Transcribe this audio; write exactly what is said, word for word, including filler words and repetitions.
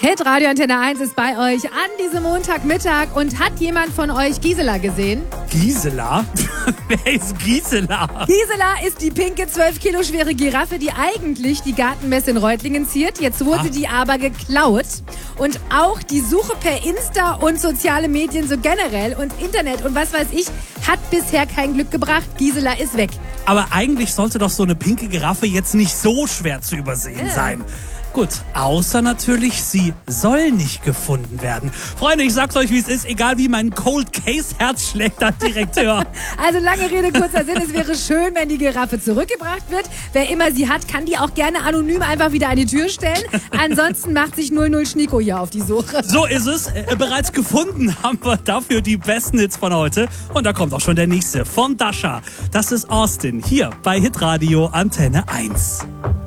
Hit Radio Antenne eins ist bei euch an diesem Montagmittag. Und hat jemand von euch Gisela gesehen? Gisela? Wer ist Gisela? Gisela ist die pinke, zwölf Kilo schwere Giraffe, die eigentlich die Gartenmesse in Reutlingen ziert. Jetzt wurde Ach. die aber geklaut. Und auch die Suche per Insta und soziale Medien so generell und Internet und was weiß ich, hat bisher kein Glück gebracht. Gisela ist weg. Aber eigentlich sollte doch so eine pinke Giraffe jetzt nicht so schwer zu übersehen Ja. sein. Gut, außer natürlich, sie soll nicht gefunden werden. Freunde, ich sag's euch, wie es ist, egal wie mein Cold Case Herz schlägt, der Direktor. Also lange Rede, kurzer Sinn, es wäre schön, wenn die Giraffe zurückgebracht wird. Wer immer sie hat, kann die auch gerne anonym einfach wieder an die Tür stellen. Ansonsten macht sich null null Schnieko hier auf die Suche. So ist es. Äh, bereits gefunden haben wir dafür die besten Hits von heute. Und da kommt auch schon der nächste von Dasha. Das ist Austin hier bei Hitradio Antenne eins.